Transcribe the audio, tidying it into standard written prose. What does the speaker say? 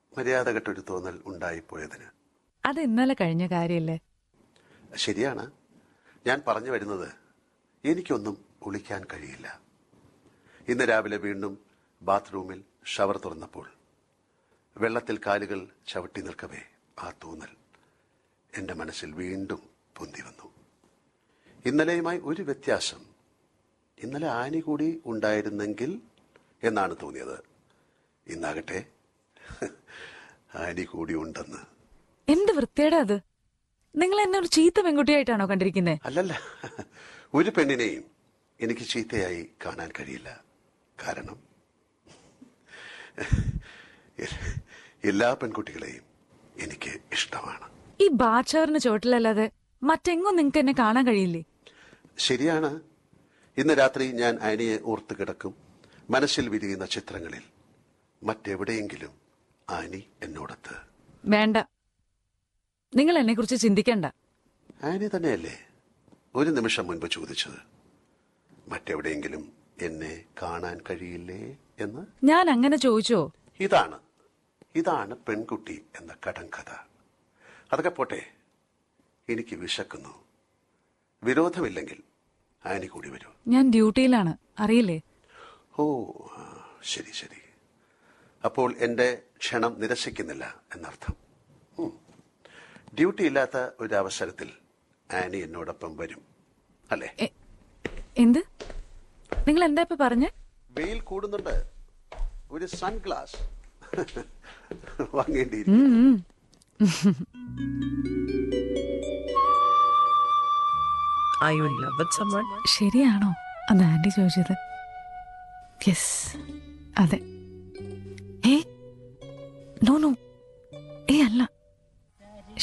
മര്യാദകെട്ടൊരു തോന്നൽ ഉണ്ടായിപ്പോയതിന്. അത് ഇന്നലെ കഴിഞ്ഞ കാര്യല്ലേ? ശരിയാണ്. ഞാൻ പറഞ്ഞു വരുന്നത്, എനിക്കൊന്നും ഒളിക്കാൻ കഴിയില്ല. ഇന്ന് രാവിലെ വീണ്ടും ബാത്റൂമിൽ ഷവർ തുറന്നപ്പോൾ വെള്ളത്തിൽ കാലുകൾ ചവിട്ടി നിൽക്കവേ ആ തോന്നൽ എന്റെ മനസ്സിൽ വീണ്ടും പൊന്തി വന്നു. ഇന്നലെയുമായി ഒരു വ്യത്യാസം, ഇന്നലെ ആനി കൂടി ഉണ്ടായിരുന്നെങ്കിൽ എന്നാണ് തോന്നിയത്. ഇന്നാകട്ടെ ആനി കൂടി ഉണ്ടെന്ന്. എന്ത് വൃത്തിയുടെ അത്! നിങ്ങൾ എന്നെ ഒരു ചീത്ത പെൺകുട്ടിയായിട്ടാണോ കണ്ടിരിക്കുന്നത്? അല്ലല്ല, ഒരു പെണ്ണിനെയും എനിക്ക് ചീത്തയായി കാണാൻ കഴിയില്ല. കാരണം എല്ലാ പെൺകുട്ടികളെയും എനിക്ക് ഇഷ്ടമാണ്. ഈ ബാച്ചവറിന് ചോട്ടിലല്ലാതെ മറ്റെങ്ങും നിങ്ങൾക്ക് എന്നെ കാണാൻ കഴിയില്ലേ? ശരിയാണ്. ഇന്ന് രാത്രി ഞാൻ ആനിയെ ഓർത്ത് കിടക്കും. മനസ്സിൽ വിരിയുന്ന ചിത്രങ്ങളിൽ മറ്റെവിടെയെങ്കിലും ആനി എന്നോടത്ത്. വേണ്ട, നിങ്ങൾ എന്നെ കുറിച്ച് ചിന്തിക്കണ്ട. ആനി തന്നെയല്ലേ ഒരു നിമിഷം മുൻപ് ചോദിച്ചത്, മറ്റെവിടെയെങ്കിലും എന്നെ കാണാൻ കഴിയില്ലേ എന്ന്? ഞാൻ അങ്ങനെ ചോദിച്ചോ? ഇതാണ് പെൺകുട്ടി എന്ന കടങ്കഥ. അതൊക്കെ പോട്ടെ, എനിക്ക് വിശക്കുന്നു. വിരോധമില്ലെങ്കിൽ ആനി കൂടി വരൂ. ഞാൻ ഡ്യൂട്ടിയിലാണ്, അറിയില്ലേ? ഓ ശരി ശരി. അപ്പോൾ എന്റെ ക്ഷണം നിരസിക്കുന്നില്ല എന്നർത്ഥം. ഡ്യൂട്ടി ഇല്ലാത്ത ഒരു അവസരത്തിൽ ആനി എന്നോടൊപ്പം വരും അല്ലേ? എന്ത്? നിങ്ങൾ എന്താ ഇപ്പൊ പറഞ്ഞേ? വെയിൽ കൂടുന്നുണ്ട്, ഒരു സൺഗ്ലാസ് വാങ്ങേണ്ടിയിരിക്കും. ശരിയാണോ അന്ന് ആന്റി ചോദിച്ചത്? യെസ്, അതെ. നോ നോ, അല്ല.